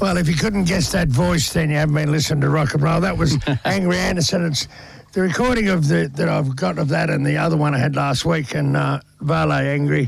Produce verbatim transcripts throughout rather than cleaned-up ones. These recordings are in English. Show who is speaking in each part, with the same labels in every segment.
Speaker 1: Well, if you couldn't guess that voice, then you haven't been listening to rock and roll. That was Angry Anderson. It's the recording of the that I've got of that and the other one I had last week, and uh, Vale Angry.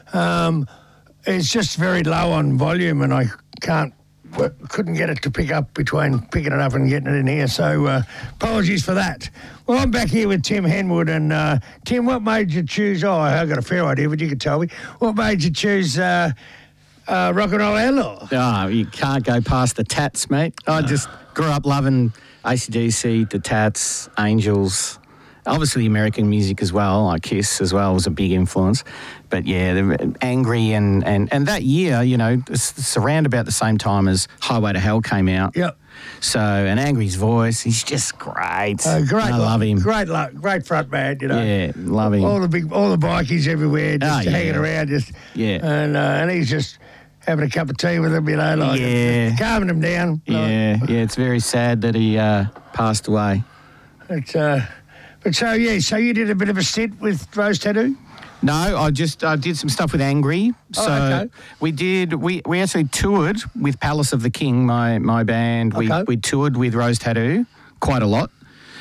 Speaker 1: Um, it's just very low on volume, and I can't couldn't get it to pick up between picking it up and getting it in here. So uh, apologies for that. Well, I'm back here with Tim Henwood, and uh, Tim, what made you choose? Oh, I got a fair idea, but you could tell me what made you choose. Uh, Uh, rock and roll outlaw.
Speaker 2: Oh, you can't go past the Tats, mate. I just grew up loving A C D C, the Tats, Angels, obviously American music as well, like Kiss as well was a big influence. But yeah, they're angry and, and, and that year, you know, it's, it's around about the same time as Highway to Hell came out.
Speaker 1: Yep.
Speaker 2: So, and Angry's voice, he's just great.
Speaker 1: Uh, great,
Speaker 2: I love him.
Speaker 1: Great, great front man, you know.
Speaker 2: Yeah, love him.
Speaker 1: All the big, all the bikies everywhere, just
Speaker 2: oh, yeah.
Speaker 1: hanging around, just
Speaker 2: yeah,
Speaker 1: and uh, and he's just having a cup of tea with them, you know, like
Speaker 2: yeah.
Speaker 1: calming them down.
Speaker 2: Yeah,
Speaker 1: like.
Speaker 2: yeah. It's very sad that he uh, passed away.
Speaker 1: But, uh, but so yeah, so you did a bit of a stint with Rose Tattoo.
Speaker 2: No, I just uh, did some stuff with Angry. So
Speaker 1: oh, okay.
Speaker 2: we did. We, we actually toured with Palace of the King, my my band.
Speaker 1: Okay.
Speaker 2: We we toured with Rose Tattoo quite a lot,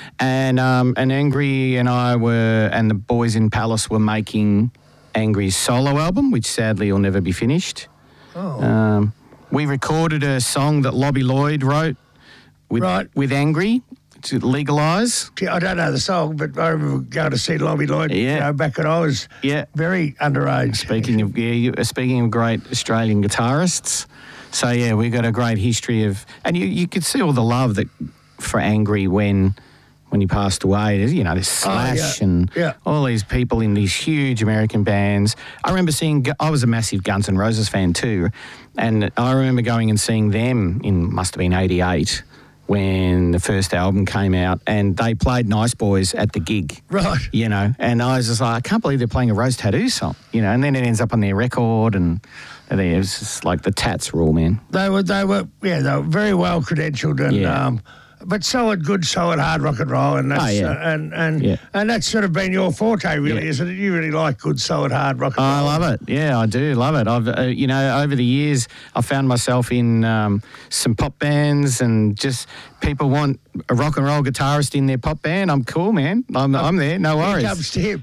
Speaker 2: and um and Angry and I were and the boys in Palace were making Angry's solo album, which sadly will never be finished.
Speaker 1: Oh.
Speaker 2: Um, we recorded a song that Lobby Lloyd wrote with
Speaker 1: right.
Speaker 2: with Angry to Legalise.
Speaker 1: I don't know the song, but I remember going to see Lobby Lloyd
Speaker 2: yeah.
Speaker 1: you know, back when I was
Speaker 2: yeah.
Speaker 1: very underage.
Speaker 2: Speaking of yeah, you, speaking of great Australian guitarists, so yeah, we got a great history of, and you you could see all the love that for Angry when. When he passed away, you know, there's Slash
Speaker 1: oh, yeah.
Speaker 2: and
Speaker 1: yeah.
Speaker 2: all these people in these huge American bands. I remember seeing, I was a massive Guns N' Roses fan too, and I remember going and seeing them in, must have been eighty-eight, when the first album came out, and they played Nice Boys at the gig.
Speaker 1: Right.
Speaker 2: You know, and I was just like, I can't believe they're playing a Rose Tattoo song, you know, and then it ends up on their record, and it was just like the Tats rule, man.
Speaker 1: They were, they were, yeah, they were very well credentialed and,
Speaker 2: yeah.
Speaker 1: um, but solid, good, solid hard rock and roll, and that's
Speaker 2: oh, yeah.
Speaker 1: uh, and and
Speaker 2: yeah.
Speaker 1: and that's sort of been your forte, really,
Speaker 2: yeah.
Speaker 1: isn't it? You really like good, solid, hard rock and roll.
Speaker 2: I love it. Yeah, I do love it. I've uh, you know over the years I found myself in um, some pop bands, and just people want a rock and roll guitarist in their pop band. I'm cool, man. I'm I'm there. No worries.
Speaker 1: Here comes Tim.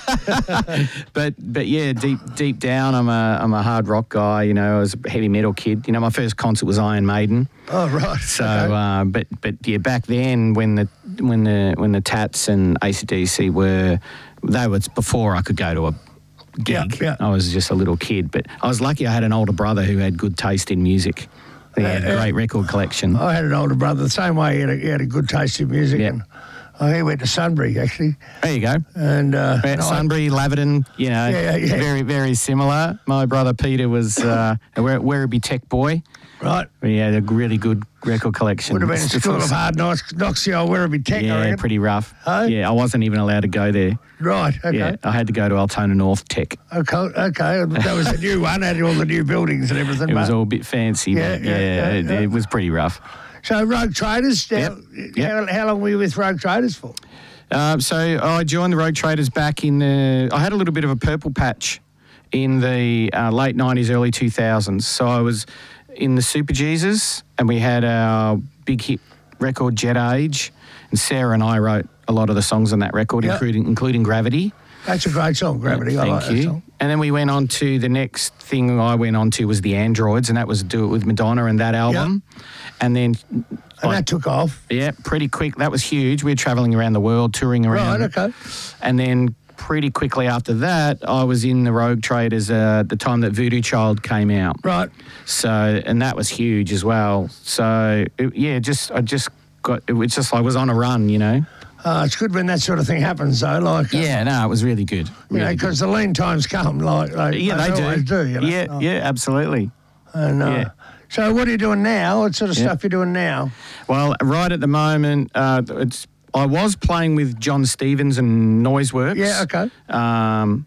Speaker 2: but but yeah, deep deep down, I'm a I'm a hard rock guy. You know, I was a heavy metal kid. You know, my first concert was Iron Maiden.
Speaker 1: Oh right.
Speaker 2: So,
Speaker 1: okay.
Speaker 2: uh, but but yeah, back then when the when the when the Tats and A C D C were, they was before I could go to a gig.
Speaker 1: Yeah, yeah.
Speaker 2: I was just a little kid, but I was lucky. I had an older brother who had good taste in music. He had a
Speaker 1: Uh,
Speaker 2: great record collection.
Speaker 1: I had an older brother the same way. He had a, he had a good taste in music,
Speaker 2: Yeah.
Speaker 1: and oh, he went to Sunbury actually.
Speaker 2: There you go.
Speaker 1: And uh,
Speaker 2: Yeah,
Speaker 1: no, I-
Speaker 2: Sunbury, Laverton, you know,
Speaker 1: Yeah, yeah.
Speaker 2: very very similar. My brother Peter was uh, a Wer- Werribee Tech boy.
Speaker 1: right.
Speaker 2: He had a really good record collection.
Speaker 1: Would have been a school of hard knocks, knocks the old Werribee Tech. I
Speaker 2: Yeah,
Speaker 1: reckon.
Speaker 2: pretty rough.
Speaker 1: Oh?
Speaker 2: Yeah, I wasn't even allowed to go there.
Speaker 1: Right. Okay.
Speaker 2: Yeah, I had to go to Altona North Tech.
Speaker 1: Okay. Okay. That was a new one. Had all the new buildings and everything.
Speaker 2: It was
Speaker 1: but-
Speaker 2: all a bit fancy,
Speaker 1: Yeah,
Speaker 2: but
Speaker 1: yeah,
Speaker 2: yeah,
Speaker 1: yeah,
Speaker 2: it,
Speaker 1: yeah.
Speaker 2: it was pretty rough.
Speaker 1: So Rogue Traders. Now,
Speaker 2: Yep, yep.
Speaker 1: How, how long were you with Rogue Traders for?
Speaker 2: Um, so I joined the Rogue Traders back in the... I had a little bit of a purple patch in the uh, late nineties, early two thousands. So I was in the Super Jesus, and we had our big hit record, Jet Age, and Sarah and I wrote a lot of the songs on that record,
Speaker 1: Yep.
Speaker 2: including including Gravity.
Speaker 1: That's a great song, Gravity. I
Speaker 2: Thank
Speaker 1: like that
Speaker 2: you.
Speaker 1: song.
Speaker 2: And then we went on to the next thing I went on to was the Androids, and that was Do It With Madonna and that album. And then...
Speaker 1: And
Speaker 2: like,
Speaker 1: that took off.
Speaker 2: yeah, pretty quick. That was huge. We were travelling around the world, touring around.
Speaker 1: Right, okay.
Speaker 2: And then pretty quickly after that, I was in the Rogue Traders uh, at the time that Voodoo Child came out.
Speaker 1: Right.
Speaker 2: So, and that was huge as well. So, it, yeah, just I just got, it was just, I was on a run, you know.
Speaker 1: Uh, it's good when that sort of thing happens, though. Like, uh,
Speaker 2: Yeah, no, it was really good.
Speaker 1: you
Speaker 2: Really
Speaker 1: know,
Speaker 2: good.
Speaker 1: because the lean times come, like, like
Speaker 2: Yeah, they, do.
Speaker 1: always do. You know?
Speaker 2: Yeah,
Speaker 1: Oh.
Speaker 2: yeah, absolutely.
Speaker 1: And, uh,
Speaker 2: yeah.
Speaker 1: So what are you doing now? What sort of
Speaker 2: Yeah.
Speaker 1: stuff are you doing now?
Speaker 2: Well, right at the moment, uh, it's I was playing with John Stevens and Noiseworks.
Speaker 1: Yeah, okay.
Speaker 2: Um,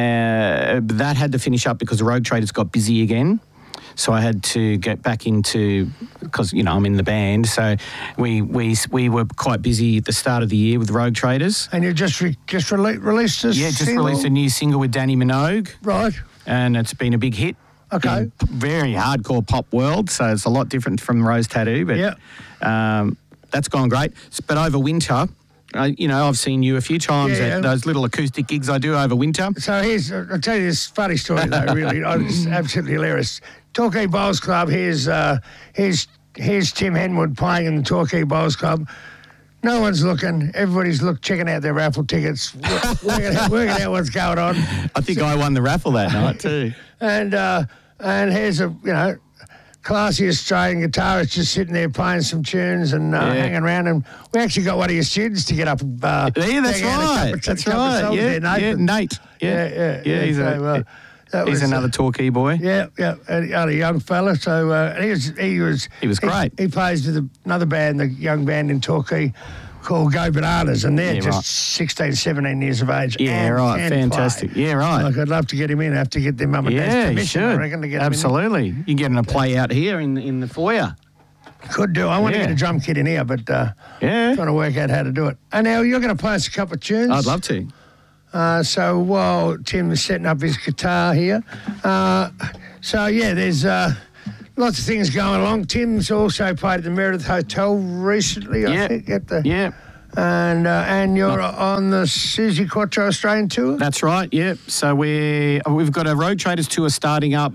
Speaker 2: uh, but that had to finish up because the Rogue Traders got busy again. So I had to get back into, because, you know, I'm in the band. So we we we were quite busy at the start of the year with Rogue Traders.
Speaker 1: And you just re- just rele- released this
Speaker 2: Yeah, just
Speaker 1: single?
Speaker 2: released a new single with Danny Minogue,
Speaker 1: Right.
Speaker 2: and it's been a big hit.
Speaker 1: Okay.
Speaker 2: in very hardcore pop world, so it's a lot different from Rose Tattoo, but
Speaker 1: Yeah.
Speaker 2: um, that's gone great. S- But over winter, uh, you know, I've seen you a few times
Speaker 1: Yeah,
Speaker 2: at
Speaker 1: yeah.
Speaker 2: those little acoustic gigs I do over winter.
Speaker 1: So here's, I'll tell you this funny story though, really. Oh, it's absolutely hilarious. Torquay Bowls Club, here's, uh, here's, here's Tim Henwood playing in the Torquay Bowls Club. No one's looking. Everybody's look checking out their raffle tickets, wo- working out, working out what's going on.
Speaker 2: I think I won the raffle that night too.
Speaker 1: And uh, and here's a, you know, classy Australian guitarist just sitting there playing some tunes and uh,
Speaker 2: Yeah.
Speaker 1: hanging around. And we actually got one of your students to get up and uh,
Speaker 2: Yeah, that's
Speaker 1: hang out a couple
Speaker 2: right.
Speaker 1: of-
Speaker 2: That's
Speaker 1: couple of
Speaker 2: right.
Speaker 1: songs
Speaker 2: Yeah,
Speaker 1: there,
Speaker 2: yeah,
Speaker 1: Nathan.
Speaker 2: Nate. Yeah,
Speaker 1: Yeah, yeah, yeah.
Speaker 2: He's,
Speaker 1: So,
Speaker 2: a,
Speaker 1: uh, that
Speaker 2: he's
Speaker 1: was,
Speaker 2: another
Speaker 1: uh,
Speaker 2: Torquay boy.
Speaker 1: Yeah, yeah, and and a young fella. So uh, and he was, he was,
Speaker 2: He was great.
Speaker 1: He, plays with another band, the young band in Torquay called Go Bananas, and they're
Speaker 2: Yeah,
Speaker 1: just
Speaker 2: right.
Speaker 1: sixteen, seventeen years of age.
Speaker 2: Yeah,
Speaker 1: and
Speaker 2: right.
Speaker 1: can
Speaker 2: Fantastic.
Speaker 1: play.
Speaker 2: Yeah, right.
Speaker 1: Like I'd love to get him in. I have to get their mum and dad's
Speaker 2: Yeah, you
Speaker 1: permission.
Speaker 2: should.
Speaker 1: I reckon to get him
Speaker 2: Absolutely. You're getting a play out here in in the foyer.
Speaker 1: in. Could do. I want
Speaker 2: Yeah.
Speaker 1: to get a drum kit in here, but uh,
Speaker 2: Yeah.
Speaker 1: trying to work out how to do it. And now you're going to play us a couple of tunes.
Speaker 2: I'd love to.
Speaker 1: Uh, so while Tim is setting up his guitar here, uh, so yeah, there's uh, lots of things going along. Tim's also played at the Meredith Hotel recently, I
Speaker 2: Yeah.
Speaker 1: think, at the
Speaker 2: Yeah.
Speaker 1: and uh, and you're on the Susie Quattro Australian tour.
Speaker 2: That's right. Yeah. So we we've got a Road Traders tour starting up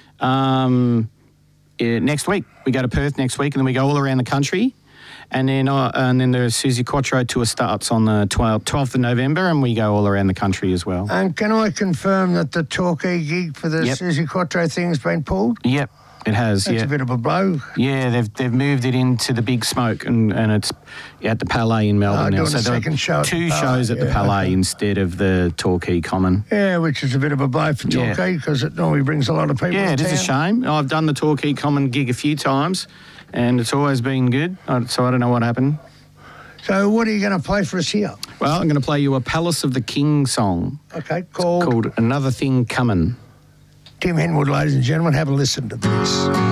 Speaker 2: um, eh, next week. We go to Perth next week, and then we go all around the country. And then uh, and then the Susie Quattro tour starts on the twelfth of November, and we go all around the country as well.
Speaker 1: And can I confirm that the Torquay gig for the
Speaker 2: Yep.
Speaker 1: Susie Quattro thing's been pulled?
Speaker 2: Yep, it has.
Speaker 1: That's
Speaker 2: yeah.
Speaker 1: a bit of a blow.
Speaker 2: Yeah, they've they've moved it into the Big Smoke, and, and it's at the Palais in Melbourne
Speaker 1: Oh,
Speaker 2: now.
Speaker 1: doing
Speaker 2: So
Speaker 1: a
Speaker 2: there are
Speaker 1: second show at the
Speaker 2: two
Speaker 1: Palais,
Speaker 2: shows at the
Speaker 1: yeah,
Speaker 2: Palais
Speaker 1: okay.
Speaker 2: instead of the Torquay Common.
Speaker 1: Yeah, which is a bit of a blow for
Speaker 2: Yeah.
Speaker 1: Torquay because it normally brings a lot of people
Speaker 2: Yeah,
Speaker 1: to
Speaker 2: it is a
Speaker 1: town.
Speaker 2: shame. I've done the Torquay Common gig a few times, and it's always been good. I- So I don't know what happened.
Speaker 1: So what are you going to play for us here?
Speaker 2: Well, I'm going to play you a Palace of the King song
Speaker 1: Okay, called
Speaker 2: called Another Thing Comin'.
Speaker 1: Tim Henwood, ladies and gentlemen. Have a listen to this.